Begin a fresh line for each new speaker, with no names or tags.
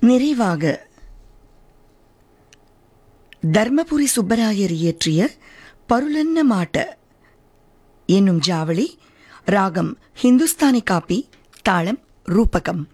நிறைவாக தர்மபுரி சுப்பராயர் இயற்றிய பருளன்ன மாட்ட என்னும் ஜாவளி, ராகம் ஹிந்துஸ்தானி காப்பி, தாளம் ரூபகம்.